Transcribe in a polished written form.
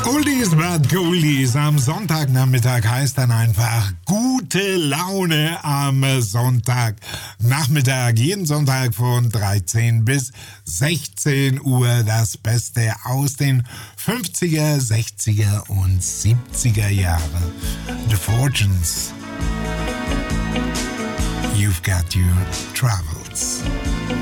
Oldies but Goldies am Sonntagnachmittag heißt dann einfach gute Laune am Sonntagnachmittag. Jeden Sonntag von 13 bis 16 Uhr das Beste aus den 50er, 60er und 70er Jahre. The Fortunes. You've got your travels.